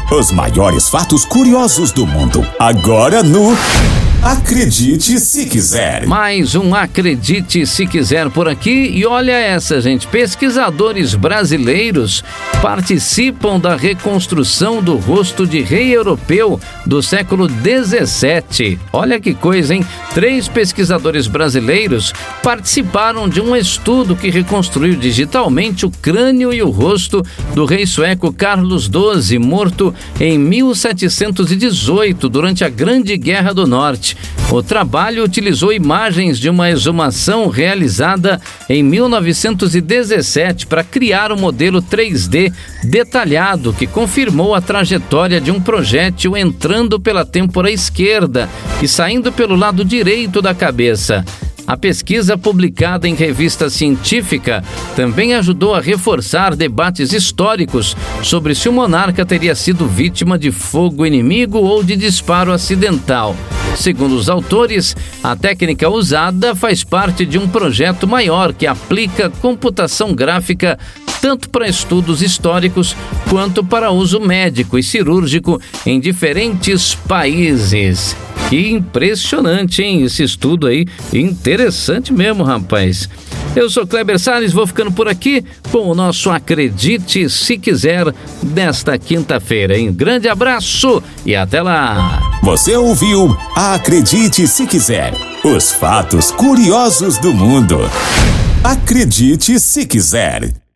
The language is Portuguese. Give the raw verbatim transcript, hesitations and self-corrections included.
Os maiores fatos curiosos do mundo. Agora no Acredite Se Quiser. Mais um Acredite Se Quiser por aqui. E olha essa, gente. Pesquisadores brasileiros participam da reconstrução do rosto de rei europeu do século dezessete. Olha que coisa, hein? Três pesquisadores brasileiros participaram de um estudo que reconstruiu digitalmente o crânio e o rosto do rei sueco Carlos doze, morto em mil setecentos e dezoito, durante a Grande Guerra do Norte. O trabalho utilizou imagens de uma exumação realizada em mil novecentos e dezessete para criar um modelo três D detalhado que confirmou a trajetória de um projétil entrando pela têmpora esquerda e saindo pelo lado direito da cabeça. A pesquisa, publicada em revista científica, também ajudou a reforçar debates históricos sobre se o monarca teria sido vítima de fogo inimigo ou de disparo acidental. Segundo os autores, a técnica usada faz parte de um projeto maior que aplica computação gráfica tanto para estudos históricos quanto para uso médico e cirúrgico em diferentes países. Que impressionante, hein? Esse estudo aí, interessante mesmo, rapaz. Eu sou Kleber Salles, vou ficando por aqui com o nosso Acredite Se Quiser desta quinta-feira, hein? Grande abraço e até lá! Você ouviu Acredite Se Quiser, os fatos curiosos do mundo. Acredite Se Quiser.